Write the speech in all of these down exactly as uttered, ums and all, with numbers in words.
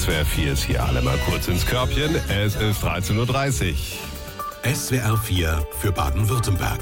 S W R vier ist hier, alle mal kurz ins Körbchen. Es ist dreizehn Uhr dreißig. S W R vier für Baden-Württemberg.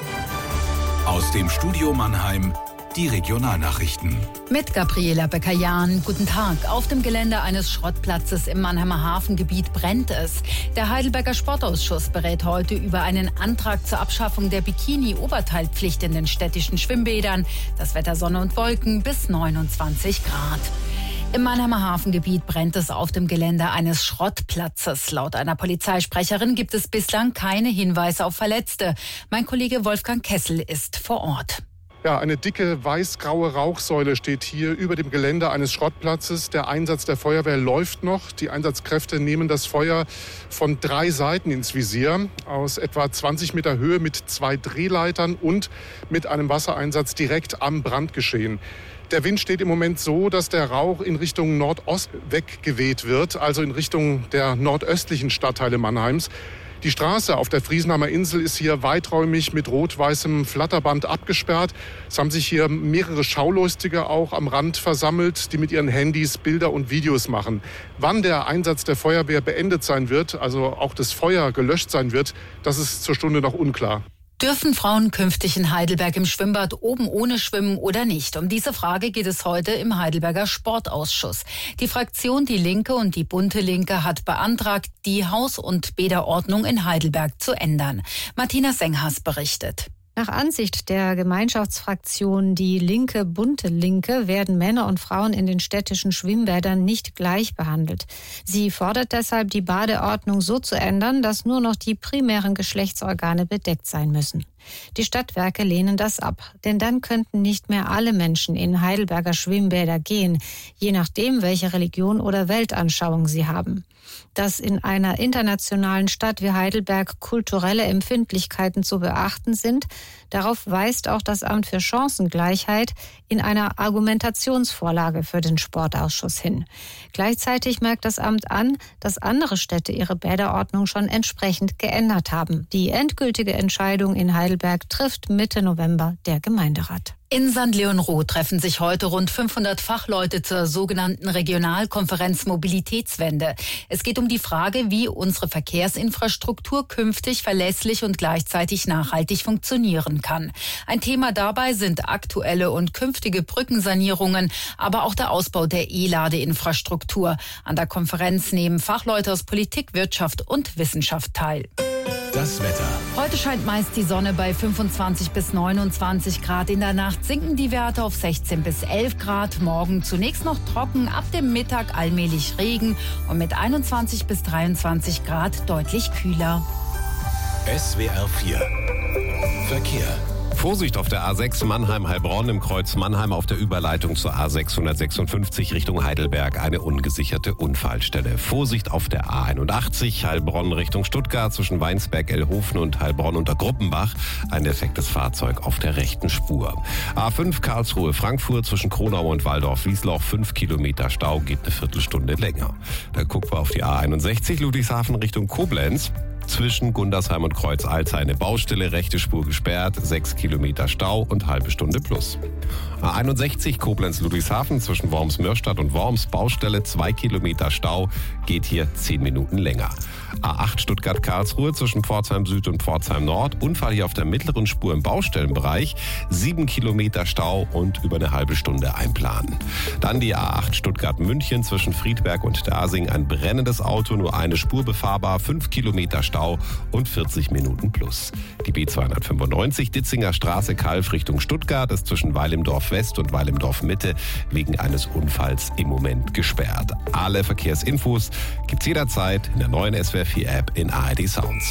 Aus dem Studio Mannheim die Regionalnachrichten. Mit Gabriela Becker-Jahn. Guten Tag. Auf dem Gelände eines Schrottplatzes im Mannheimer Hafengebiet brennt es. Der Heidelberger Sportausschuss berät heute über einen Antrag zur Abschaffung der Bikini-Oberteilpflicht in den städtischen Schwimmbädern. Das Wetter Sonne und Wolken bis neunundzwanzig Grad. Im Mannheimer Hafengebiet brennt es auf dem Gelände eines Schrottplatzes. Laut einer Polizeisprecherin gibt es bislang keine Hinweise auf Verletzte. Mein Kollege Wolfgang Kessel ist vor Ort. Ja, eine dicke weiß-graue Rauchsäule steht hier über dem Gelände eines Schrottplatzes. Der Einsatz der Feuerwehr läuft noch. Die Einsatzkräfte nehmen das Feuer von drei Seiten ins Visier. Aus etwa zwanzig Meter Höhe mit zwei Drehleitern und mit einem Wassereinsatz direkt am Brandgeschehen. Der Wind steht im Moment so, dass der Rauch in Richtung Nordost weggeweht wird, also in Richtung der nordöstlichen Stadtteile Mannheims. Die Straße auf der Friesenheimer Insel ist hier weiträumig mit rot-weißem Flatterband abgesperrt. Es haben sich hier mehrere Schaulustige auch am Rand versammelt, die mit ihren Handys Bilder und Videos machen. Wann der Einsatz der Feuerwehr beendet sein wird, also auch das Feuer gelöscht sein wird, das ist zur Stunde noch unklar. Dürfen Frauen künftig in Heidelberg im Schwimmbad oben ohne schwimmen oder nicht? Um diese Frage geht es heute im Heidelberger Sportausschuss. Die Fraktion Die Linke und die Bunte Linke hat beantragt, die Haus- und Bäderordnung in Heidelberg zu ändern. Martina Senghas berichtet. Nach Ansicht der Gemeinschaftsfraktion Die Linke, Bunte Linke werden Männer und Frauen in den städtischen Schwimmbädern nicht gleich behandelt. Sie fordert deshalb, die Badeordnung so zu ändern, dass nur noch die primären Geschlechtsorgane bedeckt sein müssen. Die Stadtwerke lehnen das ab, denn dann könnten nicht mehr alle Menschen in Heidelberger Schwimmbäder gehen, je nachdem, welche Religion oder Weltanschauung sie haben. Dass in einer internationalen Stadt wie Heidelberg kulturelle Empfindlichkeiten zu beachten sind, darauf weist auch das Amt für Chancengleichheit in einer Argumentationsvorlage für den Sportausschuss hin. Gleichzeitig merkt das Amt an, dass andere Städte ihre Bäderordnung schon entsprechend geändert haben. Die endgültige Entscheidung in Heidelberg trifft Mitte November der Gemeinderat. In Sankt Leonrod treffen sich heute rund fünfhundert Fachleute zur sogenannten Regionalkonferenz Mobilitätswende. Es geht um die Frage, wie unsere Verkehrsinfrastruktur künftig verlässlich und gleichzeitig nachhaltig funktionieren kann. Ein Thema dabei sind aktuelle und künftige Brückensanierungen, aber auch der Ausbau der E-Ladeinfrastruktur. An der Konferenz nehmen Fachleute aus Politik, Wirtschaft und Wissenschaft teil. Das Wetter. Heute scheint meist die Sonne bei fünfundzwanzig bis neunundzwanzig Grad. In der Nacht sinken die Werte auf sechzehn bis elf Grad. Morgen zunächst noch trocken, ab dem Mittag allmählich Regen und mit einundzwanzig bis dreiundzwanzig Grad deutlich kühler. S W R vier Verkehr. Vorsicht auf der A sechs Mannheim-Heilbronn im Kreuz Mannheim auf der Überleitung zur A sechshundertsechsundfünfzig Richtung Heidelberg eine ungesicherte Unfallstelle. Vorsicht auf der A einundachtzig Heilbronn Richtung Stuttgart zwischen Weinsberg-Elhofen und Heilbronn unter Gruppenbach ein defektes Fahrzeug auf der rechten Spur. A fünf Karlsruhe-Frankfurt zwischen Kronau und Waldorf-Wiesloch fünf Kilometer Stau, geht eine Viertelstunde länger. Da gucken wir auf die A einundsechzig Ludwigshafen Richtung Koblenz. Zwischen Gundersheim und Kreuz-Alzey eine Baustelle, rechte Spur gesperrt, sechs Kilometer Stau und halbe Stunde plus. A einundsechzig Koblenz-Ludwigshafen zwischen Worms-Mörstadt und Worms, Baustelle, zwei Kilometer Stau, geht hier zehn Minuten länger. A acht Stuttgart-Karlsruhe zwischen Pforzheim Süd und Pforzheim Nord, Unfall hier auf der mittleren Spur im Baustellenbereich, sieben Kilometer Stau und über eine halbe Stunde einplanen. Dann die A acht Stuttgart-München zwischen Friedberg und Dasing, ein brennendes Auto, nur eine Spur befahrbar, fünf Kilometer Stau und vierzig Minuten plus. Die B zweihundertfünfundneunzig Ditzinger Straße Kalf Richtung Stuttgart ist zwischen Weilimdorf West und Weilimdorf Mitte wegen eines Unfalls im Moment gesperrt. Alle Verkehrsinfos gibt's jederzeit in der neuen S W R vier App in A R D Sounds.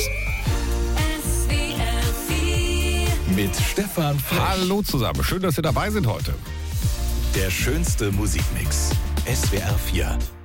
S W R vier mit Stefan Frech. Hallo zusammen, schön, dass Sie dabei sind heute. Der schönste Musikmix. S W R vier